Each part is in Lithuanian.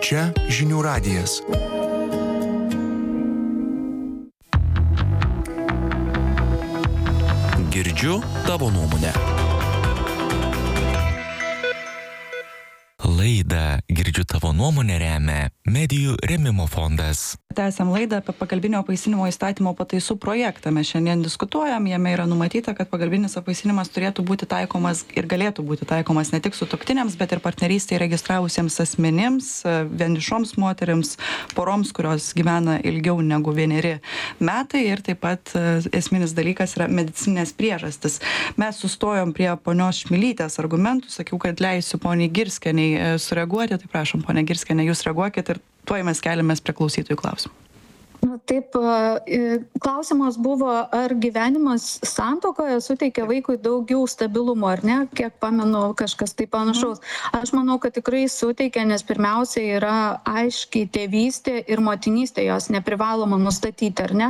Čia žinių radijas. Girdžiu tavo nuomonę. Laidą Girdžiu tavo nuomonę remia Medijų rėmimo fondas. Tęsiam laidą apie pagalbinio apvaisinimo įstatymo pataisų projektą. Mes šiandien diskutuojam, jame yra numatyta, kad pagalbinis apvaisinimas turėtų būti taikomas ir galėtų būti taikomas ne tik sutuoktiniams, bet ir partnerystėje registravusiems asmenims, vienišoms moterims, poroms, kurios gyvena ilgiau negu 1 metai, ir taip pat esminis dalykas yra medicininės priežastis. Mes sustojom prie ponios Šmilytės argumentų, sakiau, kad leisiu poniai Girskienei sureaguoti, tai prašom, ponia Girskienė, jūs reaguokit ir tuoj mes keliamės prie klausytojų klausimų. Taip, klausimas buvo, ar gyvenimas santuokoje suteikia vaikui daugiau stabilumo, ar ne? Kiek pamenu, kažkas tai panašaus. Aš manau, kad tikrai suteikia, nes pirmiausia yra aiškiai tėvystė ir motinystė, jos neprivaloma nustatyti, ar ne?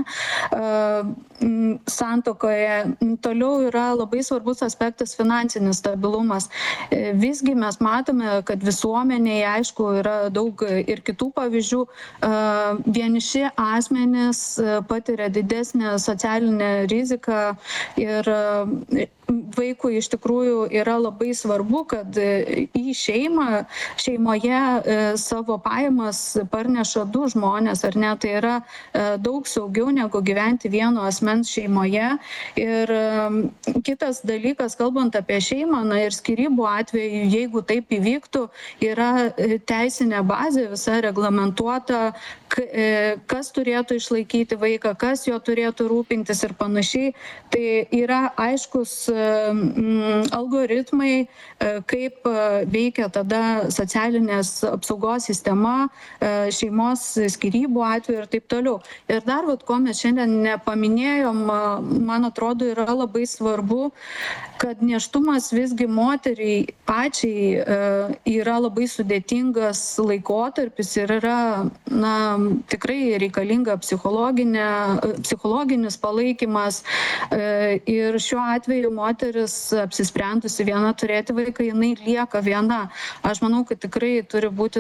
Santuokoje toliau yra labai svarbus aspektas finansinis stabilumas. Visgi mes matome, kad visuomenėje, aišku, yra daug ir kitų pavyzdžių. Vieniši asmenys patiria didesnę socialinę riziką ir vaikui iš tikrųjų yra labai svarbu, kad į šeimoje savo pajamas parneša 2 žmonės, ar ne, tai yra daug saugiau negu gyventi vieno asmens šeimoje. Ir kitas dalykas, kalbant apie šeimą, ir skyrybų atveju, jeigu taip įvyktų, yra teisinė bazė visa reglamentuota, kas turėtų išlaikyti vaiką, kas jo turėtų rūpintis ir panašiai. Tai yra aiškus algoritmai, kaip veikia tada socialinės apsaugos sistema, šeimos skyrybų atveju ir taip toliau. Ir dar, ko mes šiandien nepaminėjom, man atrodo, yra labai svarbu, kad nėštumas visgi moteriai pačiai yra labai sudėtingas laikotarpis ir yra tikrai reikalinga psichologinis palaikymas. Ir šiuo atveju moteris apsisprendusi viena turėti vaiką, jinai lieka viena. Aš manau, kad tikrai turi būti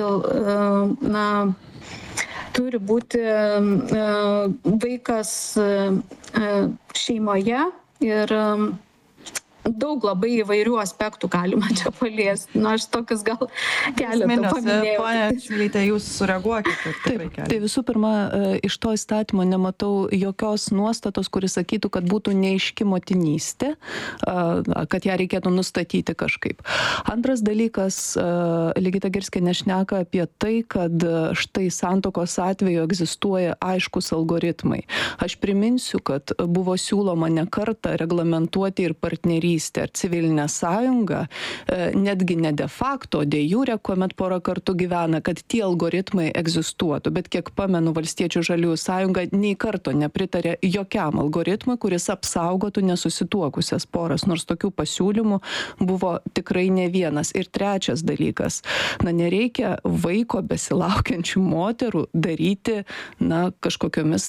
vaikas šeimoje ir daug labai įvairių aspektų galima čia paliesti. Aš tokius gal keletą paminėjau. Ponia Šmilyte, jūs sureaguokite. Tai visų pirma, iš to įstatymo nematau jokios nuostatos, kuris sakytų, kad būtų neaiški motinystė, kad ją reikėtų nustatyti kažkaip. Antras dalykas, Ligita Girskienė šneka apie tai, kad štai santuokos atveju egzistuoja aiškus algoritmai. Aš priminsiu, kad buvo siūloma ne kartą reglamentuoti ir partnerystę ar civilinę sąjungą, netgi ne de facto, de jure, kuomet porą kartų gyvena, kad tie algoritmai egzistuotų. Bet kiek pamenu, Valstiečių žaliųjų sąjunga nei karto nepritarė jokiam algoritmui, kuris apsaugotų nesusituokusias poras, nors tokių pasiūlymų buvo tikrai ne vienas. Ir trečias dalykas, nereikia vaiko besilaukiančių moterų daryti, kažkokiomis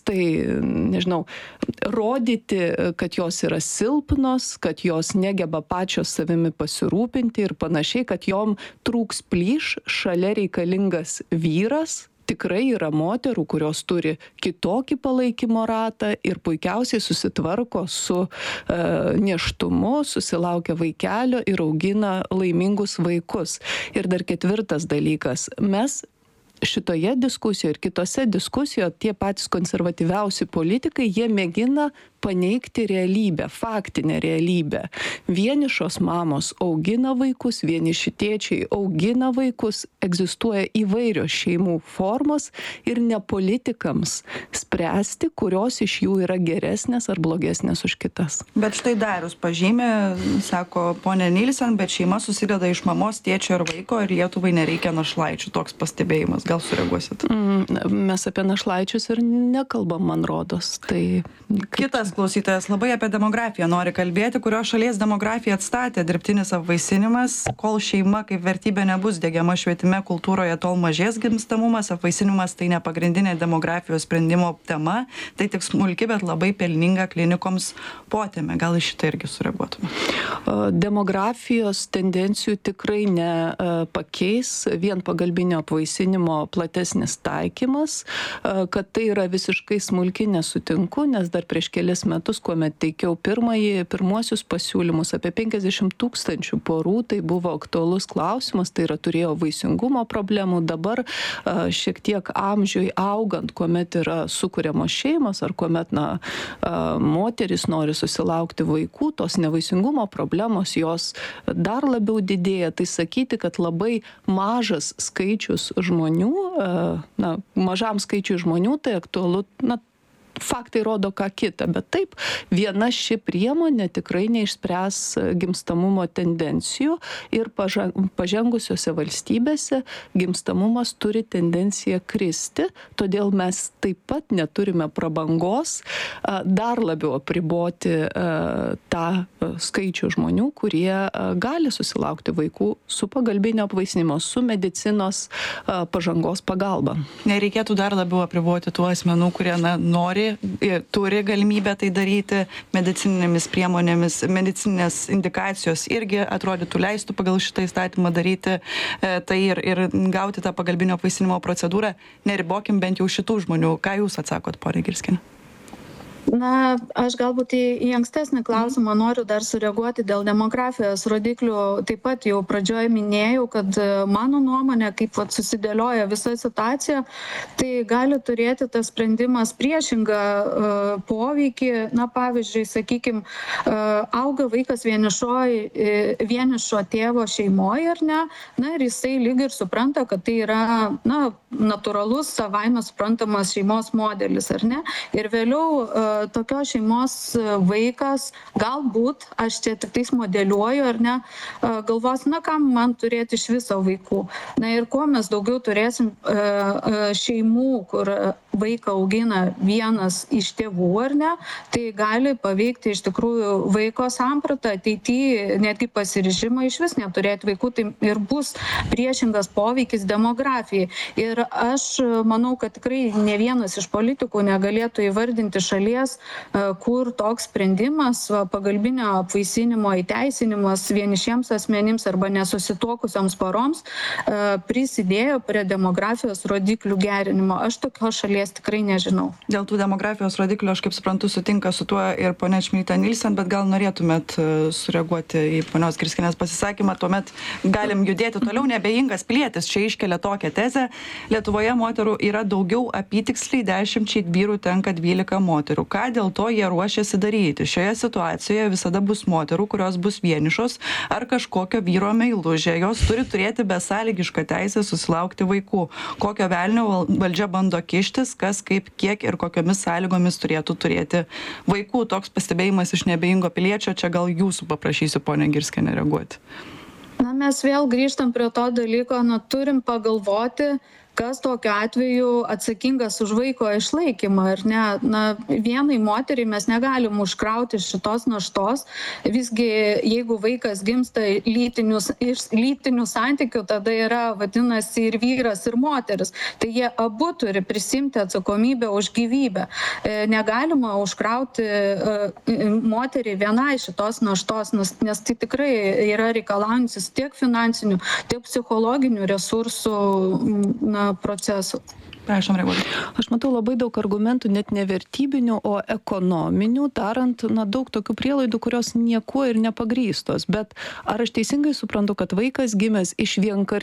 rodyti, kad jos yra silpnos, kad jos negeba pačios savimi pasirūpinti ir panašiai, kad jom trūks plyš šalia reikalingas vyras. Tikrai yra moterų, kurios turi kitokį palaikymo ratą ir puikiausiai susitvarko su nėštumu, susilaukia vaikelio ir augina laimingus vaikus. Ir dar ketvirtas dalykas, mes šitoje diskusijoje ir kitose diskusijoje tie patys konservatyviausi politikai, jie mėgina paneigti realybę, faktinę realybę. Vienišos mamos augina vaikus, vieniši tėčiai augina vaikus, egzistuoja įvairios šeimų formos ir ne politikams spręsti, kurios iš jų yra geresnės ar blogesnės už kitas. Bet štai Darius pažymė, sako ponė Nilsen, bet šeima susideda iš mamos, tėčio ir vaiko ir Lietuvai nereikia našlaičių. Toks pastebėjimas. Gal sureaguosit? Mes apie našlaičius ir nekalbam, man rodos. Tai kitas klausytojas labai apie demografiją nori kalbėti, kurios šalies demografiją atstatė dirbtinis apvaisinimas. Kol šeima kaip vertybė nebus diegiama švietime, kultūroje, tol mažės gimstamumas. Apvaisinimas tai ne pagrindinė demografijos sprendimo tema, tai tik smulki, bet labai pelninga klinikoms potėmė. Gal iš šitą irgi sureaguotume? Demografijos tendencijų tikrai nepakeis vien pagalbinio apvaisinimo apibrėžimo platesnis taikymas, kad tai yra visiškai smulki, nesutinku, nes dar prieš kelis metus, kuomet teikiau pirmuosius pasiūlymus apie 50 000 porų, tai buvo aktualus klausimas, tai yra turėjo vaisingumo problemų. Dabar šiek tiek amžiui augant, kuomet yra sukuriamos šeimos ar kuomet moteris nori susilaukti vaikų, tos nevaisingumo problemos jos dar labiau didėja. Tai sakyti, kad labai mažas skaičius žmonių, mažam skaičiui žmonių tai aktualu, faktai rodo ką kitą, bet taip, viena ši priemonė tikrai neišspręs gimstamumo tendencijų ir pažengusiose valstybėse gimstamumas turi tendenciją kristi, todėl mes taip pat neturime prabangos dar labiau apriboti tą skaičių žmonių, kurie gali susilaukti vaikų su pagalbinio apvaisinimo, su medicinos pažangos pagalba. Nereikėtų dar labiau apriboti tų asmenų, kurie turi galimybę tai daryti medicininėmis priemonėmis, medicininės indikacijos irgi atrodytų leistų pagal šitą įstatymą daryti tai ir gauti tą pagalbinio apvaisinimo procedūrą. Neribokim bent jau šitų žmonių. Ką jūs atsakot, ponia Girskiene? Aš galbūt į ankstesnį klausimą noriu dar sureaguoti dėl demografijos rodiklių. Taip pat jau pradžioje minėjau, kad mano nuomonė, kaip susidėlioja visa situacija, tai gali turėti tas sprendimas priešingą poveikį. Pavyzdžiui, sakykime, auga vaikas vienišo tėvo šeimoje, ar ne? Ir jisai lyg ir supranta, kad tai yra natūralus, savaime suprantamas šeimos modelis, ar ne? Ir vėliau tokios šeimos vaikas, galbūt, aš čia tik tais modeliuoju, ar ne, galvos, kam man turėti iš viso vaikų. Ir kuo mes daugiau turėsim šeimų, kur vaiką augina vienas iš tėvų, ar ne, tai gali paveikti iš tikrųjų vaiko sampratą, ateityje netgi pasiryžimą iš vis neturėti vaikų, tai ir bus priešingas poveikis demografijai. Ir aš manau, kad tikrai ne vienas iš politikų negalėtų įvardinti šalies, kur toks sprendimas, pagalbinio apvaisinimo įteisinimas vienišiems asmenims arba nesusituokusioms poroms prisidėjo prie demografijos rodiklių gerinimo. Aš tokios šalies tikrai nežinau. Dėl tų demografijos rodiklių, aš kaip suprantu, sutinka su tuo ir ponia Čmilytė Nilsen, bet gal norėtumėt sureaguoti į ponios Girskienės pasisakymą, tuomet galim judėti toliau. Neabejingas pilietis čia iškelia tokią tezę. Lietuvoje moterų yra daugiau, apytiksliai 10 vyrų tenka 12 moterų. Ką dėl to jie ruošiasi daryti? Šioje situacijoje visada bus moterų, kurios bus vienišos ar kažkokio vyro meilužė. Jos turi turėti besąlygišką teisę susilaukti vaikų. Kokio velnio valdžia bando kištis, kas, kaip, kiek ir kokiomis sąlygomis turėtų turėti vaikų. Toks pastebėjimas iš neabejingo piliečio. Čia gal jūsų paprašysiu, ponia Girskiene, reaguoti. Mes vėl grįžtam prie to dalyko, turim pagalvoti, kas tokiu atveju atsakingas už vaiko išlaikymą, ar ne? Vienai moteriai mes negalim užkrauti šitos naštos. Visgi, jeigu vaikas gimsta iš lytinių santykių, tada yra, vadinasi, ir vyras, ir moteris. Tai jie abu turi prisimti atsakomybę už gyvybę. Negalima užkrauti moteriai vienai šitos naštos, nes tai tikrai yra reikalaujantis tiek finansinių, tiek psichologinių resursų procesų. Prašom reaguoti. Aš matau labai daug argumentų, net ne vertybinių, o ekonominių, darant daug tokių prielaidų, kurios niekuo ir nepagrįstos. Bet ar aš teisingai suprantu, kad vaikas gimęs iš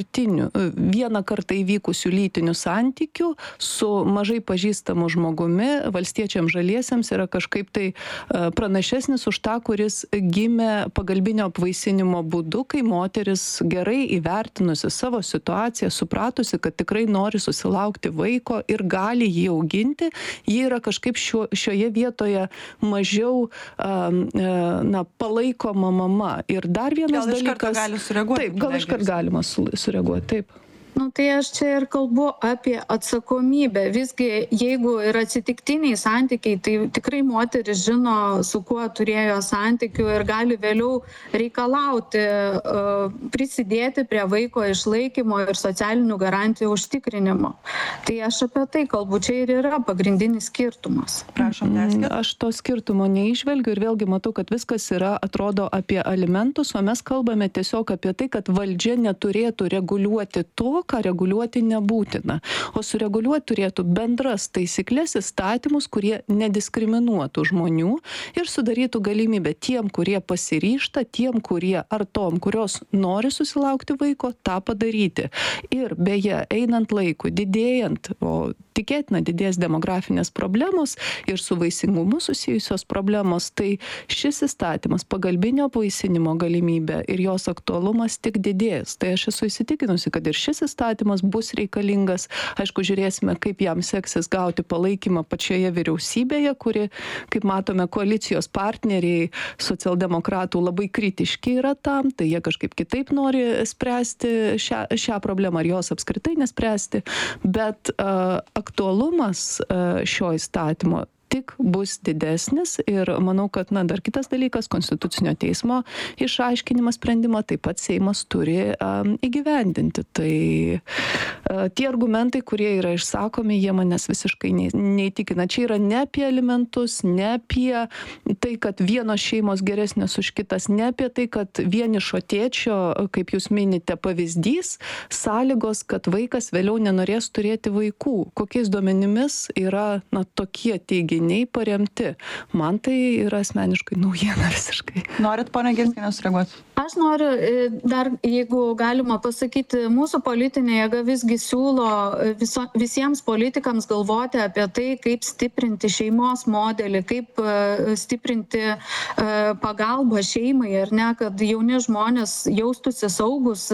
vieną kartą įvykusių lytinių santykių su mažai pažįstamu žmogumi, valstiečiams žaliesiems yra kažkaip tai pranašesnis už tą, kuris gimė pagalbinio apvaisinimo būdu, kai moteris gerai įvertinusi savo situaciją, supratusi, kad tikrai nori susilaukti vaiko ir gali jį auginti, ji yra kažkaip šioje vietoje mažiau palaikoma mama. Ir dar vienas dalykas... Gal iš karto gali sureaguoti? Taip, gal iš karto galima sureaguoti, taip. Tai aš čia ir kalbu apie atsakomybę. Visgi, jeigu yra atsitiktiniai santykiai, tai tikrai moteris žino, su kuo turėjo santykių ir gali vėliau reikalauti, prisidėti prie vaiko išlaikymo ir socialinių garantijų užtikrinimo. Tai aš apie tai kalbu, čia ir yra pagrindinis skirtumas. Prašom, tęskit. Aš to skirtumo neižvelgiu ir vėlgi matau, kad viskas yra, atrodo, apie alimentus, o mes kalbame tiesiog apie tai, kad valdžia neturėtų reguliuoti to, ką reguliuoti nebūtina. O sureguliuoti turėtų bendras taisyklės, įstatymus, kurie nediskriminuotų žmonių ir sudarytų galimybę tiem, kurie pasiryžta, tiem, kurie ar tom, kurios nori susilaukti vaiko, tą padaryti. Ir beje, einant laiku, didėjant, o tikėtina didės demografinės problemos ir su vaisingumu susijusios problemos, tai šis įstatymas pagalbinio apvaisinimo galimybė ir jos aktualumas tik didės. Tai aš esu įsitikinusi, kad ir šis įstatymas bus reikalingas. Aišku, žiūrėsime, kaip jam seksis gauti palaikymą pačioje vyriausybėje, kuri, kaip matome, koalicijos partneriai socialdemokratų labai kritiški yra tam, tai jie kažkaip kitaip nori spręsti šią problemą ar jos apskritai nespręsti. Bet aktualumas šio įstatymo tik bus didesnis ir manau, kad dar kitas dalykas, Konstitucinio teismo išaiškinimas sprendimą taip pat Seimas turi įgyvendinti. Tai tie argumentai, kurie yra išsakomi, jie manęs visiškai neįtikina. Čia yra ne apie alimentus, ne apie tai, kad vienos šeimos geresnės už kitas, ne apie tai, kad vienišo tėčio, kaip jūs minite, pavyzdys, sąlygos, kad vaikas vėliau nenorės turėti vaikų. Kokiais duomenimis yra tokie teiginiai paremti. Man tai yra asmeniškai naujiena visiškai. Norit, ponia Girskiene, sureaguoti? Aš noriu dar, jeigu galima pasakyti, mūsų politinė jėga visgi siūlo visiems politikams galvoti apie tai, kaip stiprinti šeimos modelį, kaip stiprinti pagalbą šeimai, ar ne, kad jauni žmonės jaustųsi saugus,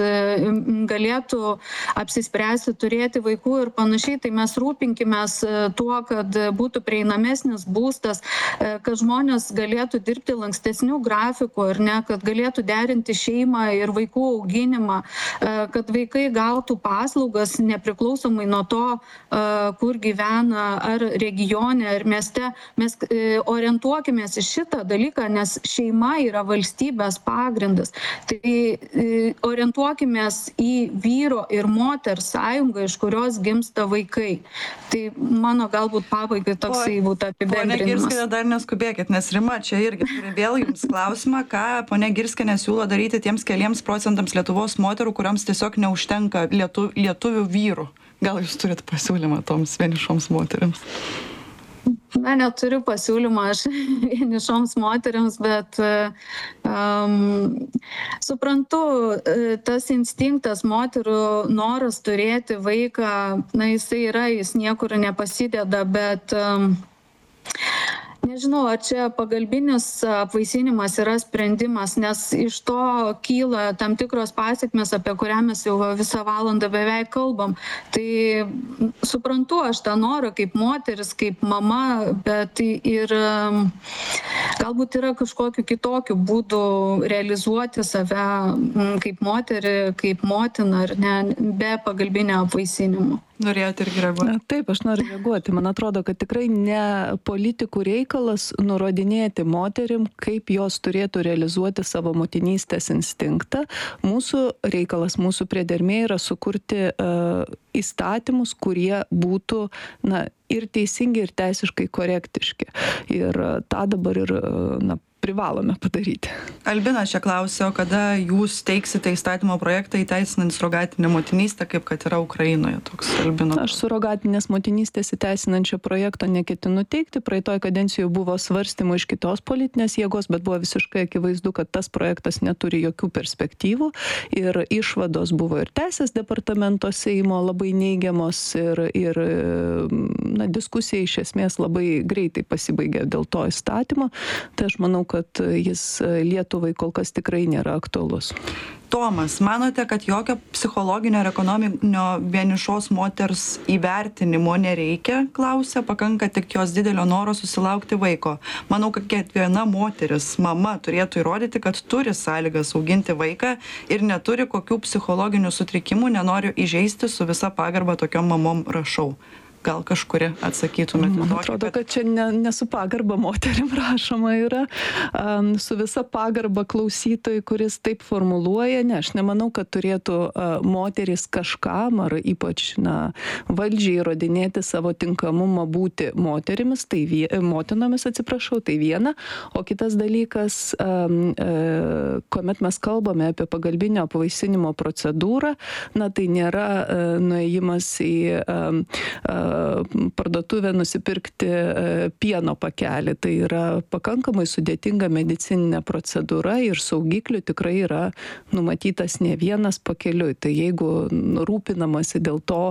galėtų apsispręsti turėti vaikų ir panašiai. Tai mes rūpinkimės tuo, kad būtų prieinamesnis būstas, kad žmonės galėtų dirbti lankstesnių grafikų, ar ne, kad galėtų derinti šeimą ir vaikų auginimą, kad vaikai gautų paslaugas nepriklausomai nuo to, kur gyvena, ar regione, ar mieste. Mes orientuokimės į šitą dalyką, nes šeima yra valstybės pagrindas. Tai orientuokimės į vyro ir moters sąjungą, iš kurios gimsta vaikai. Tai mano galbūt pabaigai toksai būtų apibendrinimas. Ponia Girskiene, dar neskubėkit, nes Rima čia irgi turi vėl jums klausimą, ką ponia Girskiene siūlo daryti tiems keliems procentams Lietuvos moterų, kuriams tiesiog neužtenka lietuvių vyrų. Gal jūs turit pasiūlymą toms vienišoms moteriams? Na, neturiu pasiūlymą aš vienišoms moteriams, bet suprantu, tas instinktas moterų noras turėti vaiką, jis niekur nepasideda, bet nežinau, ar čia pagalbinis apvaisinimas yra sprendimas, nes iš to kyla tam tikros pasekmės, apie kurią mes jau visą valandą beveik kalbam. Tai suprantu aš tą norą kaip moteris, kaip mama, bet ir galbūt yra kažkokiu kitokiu būdu realizuoti save kaip moterį, kaip motiną, ar ne, be pagalbinio apvaisinimo. Norėjote irgi reaguoti? Taip, aš noriu reaguoti. Man atrodo, kad tikrai ne politikų reikalas nurodinėti moterim, kaip jos turėtų realizuoti savo motinystės instinktą. Mūsų reikalas, mūsų priedermė yra sukurti įstatymus, kurie būtų ir teisingi, ir teisiškai korektiški. Ir tą dabar ir privalome padaryti. Albina čia klausė, o kada jūs teiksite įstatymo projektą įteisinant surogatinę motinystę, kaip kad yra Ukrainoje toks, Albina? Aš surogatinės motinystės įteisinančio projekto neketinu teikti. Praeitoj kadencijoje buvo svarstymų iš kitos politinės jėgos, bet buvo visiškai akivaizdu, kad tas projektas neturi jokių perspektyvų ir išvados buvo ir Teisės departamento Seimo labai neigiamos ir diskusija iš esmės labai greitai pasibaigė dėl to įstatymo. Tai aš manau, kad jis Lietuvai kol kas tikrai nėra aktualus. Tomas, manote, kad jokio psichologinio ir ekonominio vienišos moters įvertinimo nereikia, klausia, pakanka tik jos didelio noro susilaukti vaiko. Manau, kad kiekviena moteris, mama turėtų įrodyti, kad turi sąlygas auginti vaiką ir neturi kokių psichologinių sutrikimų, nenoriu įžeisti, su visa pagarba tokiom mamom rašau. gal kažkuri atsakytumėte? Man atrodo, kad čia ne su pagarba moterim rašoma yra, su visa pagarba klausytojui, kuris taip formuluoja. Ne, aš nemanau, kad turėtų moteris kažkam ar ypač valdžiai įrodinėti savo tinkamumą būti moterimis, motinomis, atsiprašau, tai viena. O kitas dalykas, kuomet mes kalbame apie pagalbinio apvaisinimo procedūrą, tai nėra nuėjimas į parduotuvę nusipirkti pieno pakelį. Tai yra pakankamai sudėtinga medicininė procedūra ir saugiklių tikrai yra numatytas ne vienas pakeliui. Tai jeigu rūpinamasi dėl to,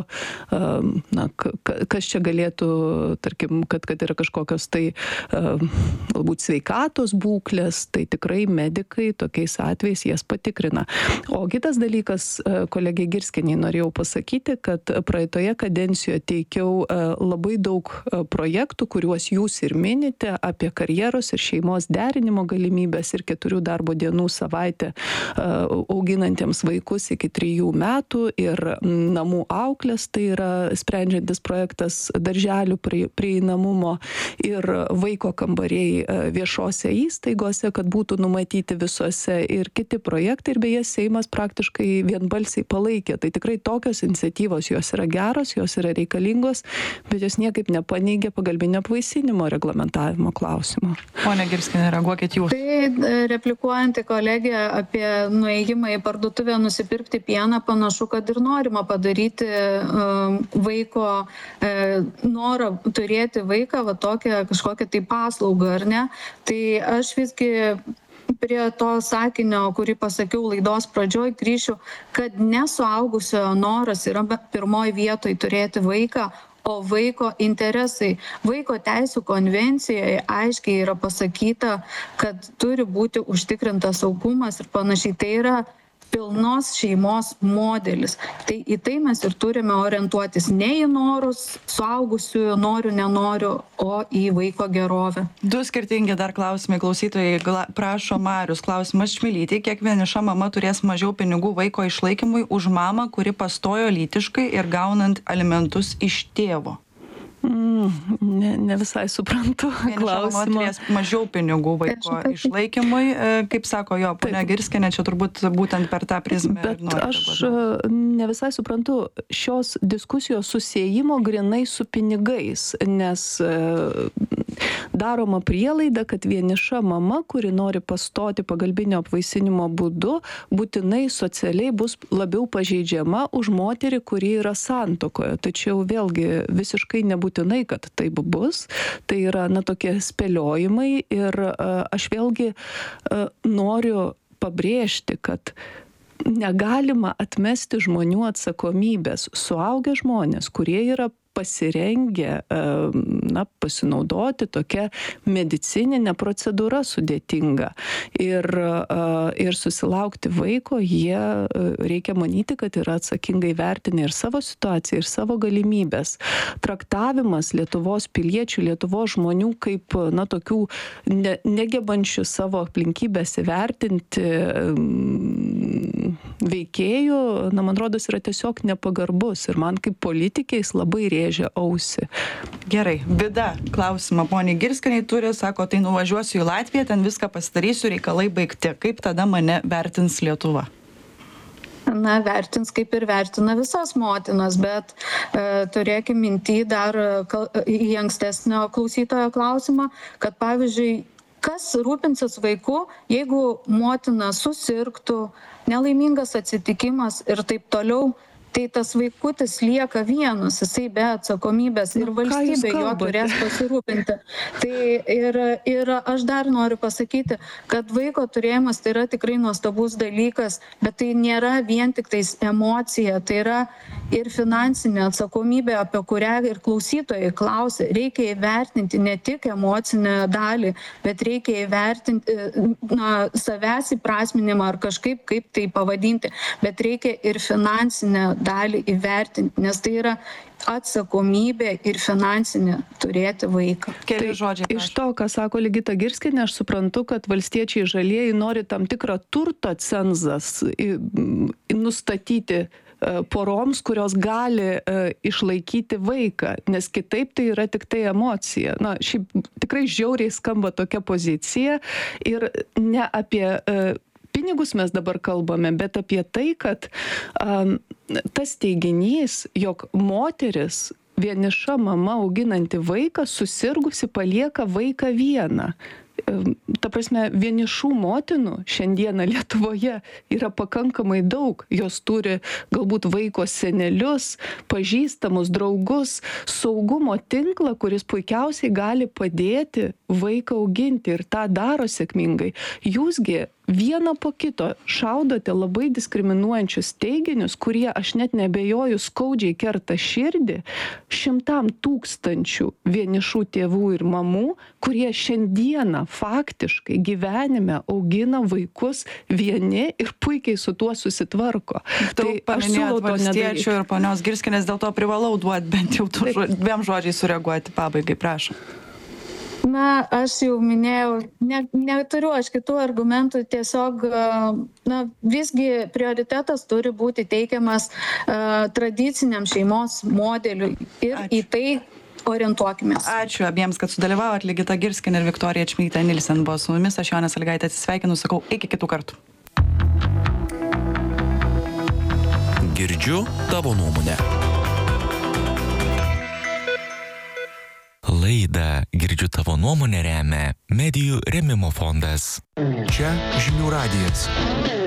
kas čia galėtų, tarkim, kad yra kažkokios tai galbūt sveikatos būklės, tai tikrai medikai tokiais atvejais jas patikrina. O kitas dalykas, kolegė Girskienei norėjau pasakyti, kad praeitoje kadencijoje teikiau labai daug projektų, kuriuos jūs ir minite apie karjeros ir šeimos derinimo galimybės ir 4 darbo dienų savaitę auginantiems vaikus iki 3 metų ir namų auklės, tai yra sprendžiantis projektas darželių prieinamumo ir vaiko kambariai viešose įstaigose, kad būtų numatyti visose ir kiti projektai ir beje Seimas praktiškai vienbalsiai palaikė. Tai tikrai tokios iniciatyvos, jos yra geros, jos yra reikalingos, bet jos niekaip nepaneigia pagalbinio apvaisinimo reglamentavimo klausimo. Pone Girskiene, reaguokit jūs. Tai replikuojant į kolegę apie nuėjimą į parduotuvę nusipirkti pieną, panašu, kad ir norima padaryti vaiko norą turėti vaiką, tokią kažkokią tai paslaugą, ar ne? Tai aš visgi prie to sakinio, kurį pasakiau laidos pradžioj, grįšiu, kad nesuaugusio noras yra pirmoji vietoj turėti vaiką, o vaiko interesai. Vaiko teisų konvencijoje aiškiai yra pasakyta, kad turi būti užtikrintas saugumas ir panašiai. Tai yra pilnos šeimos modelis. Tai į tai mes ir turime orientuotis ne į norus, suaugusiųjų noriu, nenoriu, o į vaiko gerovę. 2 skirtingi dar klausimai. Klausytojai prašo Marius. Klausimas Šmilytei. Kiek vieniša mama turės mažiau pinigų vaiko išlaikymui už mamą, kuri pastojo lytiškai ir gaunant alimentus iš tėvo? Ne visai suprantu klausimą. Turės mažiau pinigų vaiko išlaikymui, kaip sako jo ponia Girskienė, čia turbūt būtent per tą prizmę. Bet aš ne visai suprantu šios diskusijos susiejimo grinai su pinigais, nes daroma prielaida, kad vieniša mama, kuri nori pastoti pagalbinio apvaisinimo būdu, būtinai socialiai bus labiau pažeidžiama už moterį, kuri yra santuokoje. Tačiau vėlgi visiškai nebūtinai, kad taip bus. Tai yra tokie spėliojimai ir aš vėlgi noriu pabrėžti, kad negalima atmesti žmonių atsakomybės. Suaugę žmonės, kurie yra pasirengę pasinaudoti tokia medicininė procedūra sudėtinga ir susilaukti vaiko, jie reikia manyti, kad yra atsakingai vertinę ir savo situaciją, ir savo galimybės. Traktavimas Lietuvos piliečių, Lietuvos žmonių kaip tokių negebančių savo aplinkybės įvertinti veikėjų, man rodos, yra tiesiog nepagarbus ir man kaip politikės labai rėžia ausį. Gerai, Vida klausimą poniai Girskienei turi, sako, tai nuvažiuosiu į Latviją, ten viską pasidarysiu, reikalai baigti. Kaip tada mane vertins Lietuva? Vertins kaip ir vertina visas motinas, bet turėkime minty dar į ankstesnio klausytojo klausimą, kad pavyzdžiui, kas rūpinsis vaiku, jeigu motina susirgtų, nelaimingas atsitikimas ir taip toliau, tai tas vaikutis lieka vienas, jisai be atsakomybės ir valstybė jo turės pasirūpinti. Tai ir aš dar noriu pasakyti, kad vaiko turėjimas tai yra tikrai nuostabus dalykas, bet tai nėra vien tik tais emocija, tai yra ir finansinė atsakomybė, apie kurią ir klausytojai klausia. Reikia įvertinti ne tik emocinę dalį, bet reikia įvertinti savęs įprasminimą ar kažkaip kaip tai pavadinti, bet reikia ir finansinę dalį įvertinti, nes tai yra atsakomybė ir finansinė turėti vaiką. Keli žodžiai. Iš to, ką sako Ligita Girskienė, aš suprantu, kad valstiečiai žalieji nori tam tikrą turto cenzas nustatyti poroms, kurios gali išlaikyti vaiką, nes kitaip tai yra tik tai emocija. Na, šiaip tikrai žiauriai skamba tokia pozicija ir ne apie pinigus mes dabar kalbame, bet apie tai, kad tas teiginys, jog moteris vieniša mama auginanti vaiką, susirgusi palieka vaiką vieną. Ta prasme, vienišų motinų šiandieną Lietuvoje yra pakankamai daug. Jos turi galbūt vaiko senelius, pažįstamus, draugus, saugumo tinklą, kuris puikiausiai gali padėti vaiką auginti ir tą daro sėkmingai. Jūsgi vieną po kito šaudote labai diskriminuojančius teiginius, kurie, aš net nebejoju, skaudžiai kerta širdį 100 000 vienišų tėvų ir mamų, kurie šiandieną faktiškai gyvenime augina vaikus vieni ir puikiai su tuo susitvarko. Tai paminėjot valstiečių ir ponios Girskinės, dėl to privalau duoti bent jau dviem žodžiais sureaguoti pabaigai, prašom. Na, aš jau minėjau, neturiu aš kitų argumentų, tiesiog, na, visgi prioritetas turi būti teikiamas tradiciniam šeimos modeliui ir į tai orientuokimės. Ačiū abiems, kad sudalyvavot. Ligita Girskinė ir Viktorija Čmilytė Nilsen buvo su mumis. Aš Jonė Sąlygaitė atsisveikinu, sakau iki kitų kartų. Girdžiu tavo nuomonę. Laidą Girdžiu tavo nuomonę remia Medijų rėmimo fondas. Čia Žinių radijas.